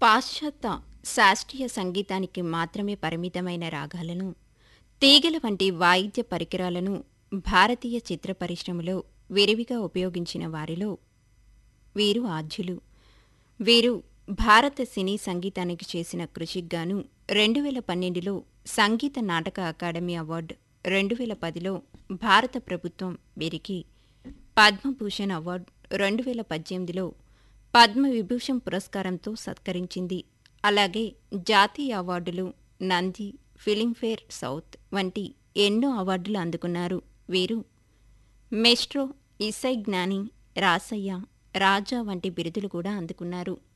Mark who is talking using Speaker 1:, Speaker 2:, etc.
Speaker 1: పాశ్చాత్య శాస్త్రీయ సంగీతానికి మాత్రమే పరిమితమైన రాగాలను, తీగెల వంటి వాయిద్య పరికరాలను భారతీయ చిత్ర పరిశ్రమలో విరివిగా ఉపయోగించిన వారిలో వీరు ఆద్యులు. వీరు భారత సినీ సంగీతానికి చేసిన కృషికిగాను 2012లో సంగీత నాటక అకాడమీ అవార్డు, 2010లో భారత ప్రభుత్వం వీరికి పద్మభూషణ్ అవార్డు, 2018లో పద్మవిభూషణ్ పురస్కారంతో సత్కరించింది. అలాగే జాతీయ అవార్డులు, నంది, ఫిలింఫేర్ సౌత్ వంటి ఎన్నో అవార్డులు అందుకున్నారు. వీరు మెస్ట్రో, ఇసై జ్ఞాని, రాసయ్య, రాజా వంటి బిరుదులు కూడా అందుకున్నారు.